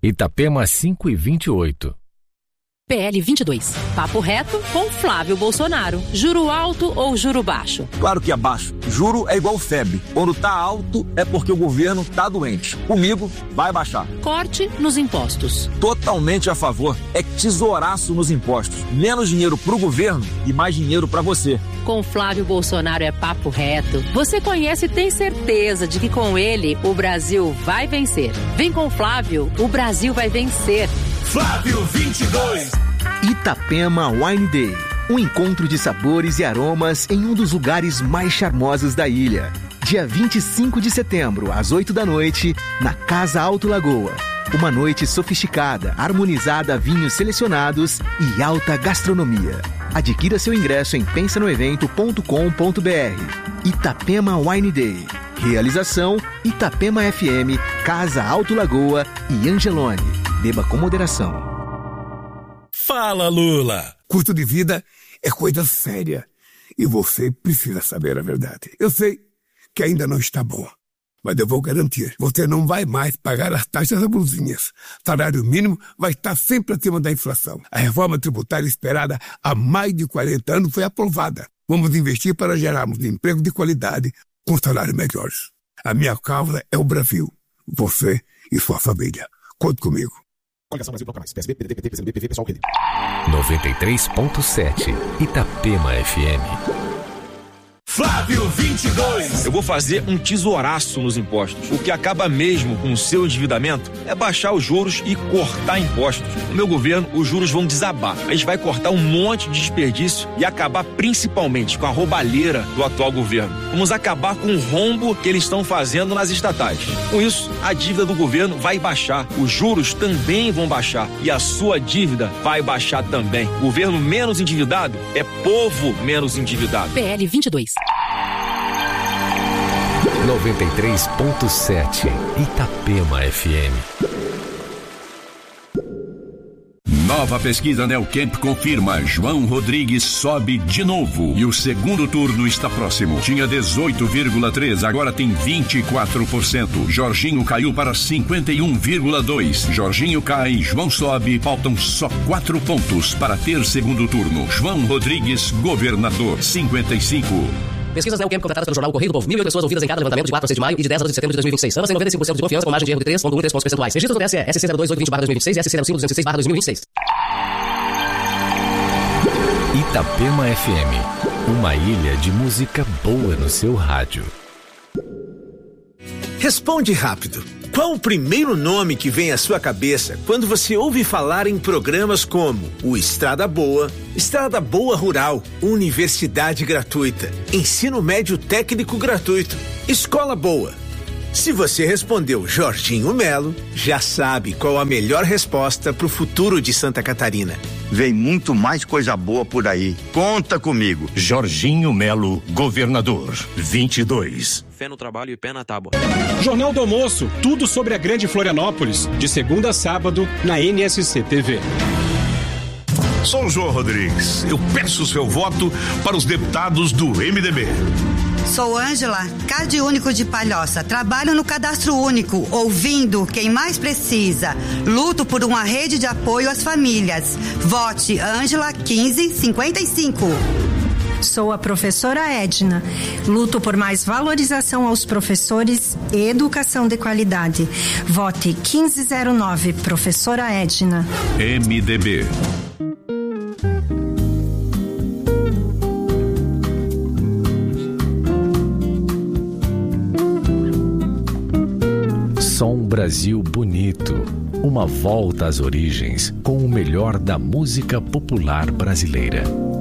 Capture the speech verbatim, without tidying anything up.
Itapema cinco e vinte e oito. P L vinte e dois. Papo reto com Flávio Bolsonaro. Juro alto ou juro baixo? Claro que é baixo. Juro é igual febre. Quando tá alto é porque o governo tá doente. Comigo, vai baixar. Corte nos impostos. Totalmente a favor. É tesouraço nos impostos. Menos dinheiro pro governo e mais dinheiro pra você. Com Flávio Bolsonaro é papo reto. Você conhece e tem certeza de que com ele o Brasil vai vencer. Vem com Flávio, o Brasil vai vencer. Flávio vinte e dois. Itapema Wine Day. Um encontro de sabores e aromas em um dos lugares mais charmosos da ilha. Dia vinte e cinco de setembro, às oito da noite, na Casa Alto Lagoa. Uma noite sofisticada, harmonizada a vinhos selecionados e alta gastronomia. Adquira seu ingresso em pensa no evento ponto com ponto b r. Itapema Wine Day. Realização Itapema F M, Casa Alto Lagoa e Angelone. Beba com moderação. Fala, Lula! Custo de vida é coisa séria e você precisa saber a verdade. Eu sei que ainda não está bom, mas eu vou garantir. Você não vai mais pagar as taxas abusivas. Salário mínimo vai estar sempre acima da inflação. A reforma tributária esperada há mais de quarenta anos foi aprovada. Vamos investir para gerarmos emprego de qualidade com salários melhores. A minha causa é o Brasil. Você e sua família. Conte comigo. Coligação Brasil Proclamais. P S B, P D T, P T, P C B, P V, Pessoal, Rede. noventa e três ponto sete. Itapema F M. Flávio vinte e dois. Eu vou fazer um tesouraço nos impostos. O que acaba mesmo com o seu endividamento é baixar os juros e cortar impostos. No meu governo, os juros vão desabar. A gente vai cortar um monte de desperdício e acabar principalmente com a roubalheira do atual governo. Vamos acabar com o rombo que eles estão fazendo nas estatais. Com isso, a dívida do governo vai baixar. Os juros também vão baixar. E a sua dívida vai baixar também. Governo menos endividado é povo menos endividado. P L vinte e dois. noventa e três ponto sete. Itapema F M. Nova pesquisa Neocamp confirma: João Rodrigues sobe de novo e o segundo turno está próximo. Tinha dezoito vírgula três, agora tem vinte e quatro por cento. Jorginho caiu para cinquenta e um vírgula dois. Jorginho cai, João sobe, faltam só quatro pontos para ter segundo turno. João Rodrigues, governador, cinquenta e cinco. Pesquisas Neocamp contratadas pelo jornal Correio do Povo. Mil pessoas ouvidas em cada levantamento de quatro a seis de maio e de dez a doze de setembro de dois mil e vinte e seis. Ambas têm noventa e cinco por cento de confiança, com margem de erro de três vírgula um pontos percentuais. Registros do T S E, S C zero dois oito vinte barra dois mil e vinte e seis e S C zero cinco duzentos e seis barra dois mil e vinte e seis. Itapema F M. Uma ilha de música boa no seu rádio. Responde rápido. Qual o primeiro nome que vem à sua cabeça quando você ouve falar em programas como o Estrada Boa, Estrada Boa Rural, Universidade Gratuita, Ensino Médio Técnico Gratuito, Escola Boa? Se você respondeu Jorginho Melo, já sabe qual a melhor resposta para o futuro de Santa Catarina. Vem muito mais coisa boa por aí. Conta comigo. Jorginho Melo, governador, vinte e dois. Fé no trabalho e pé na tábua. Jornal do Almoço, tudo sobre a Grande Florianópolis, de segunda a sábado, na N S C T V. Sou João Rodrigues. Eu peço o seu voto para os deputados do M D B. Sou Ângela, Cade Único de Palhoça. Trabalho no Cadastro Único, ouvindo quem mais precisa. Luto por uma rede de apoio às famílias. Vote Ângela quinze cinquenta e cinco. Sou a professora Edna. Luto por mais valorização aos professores e educação de qualidade. Vote quinze zero nove, professora Edna. M D B. Som Brasil Bonito. Uma volta às origens com o melhor da música popular brasileira.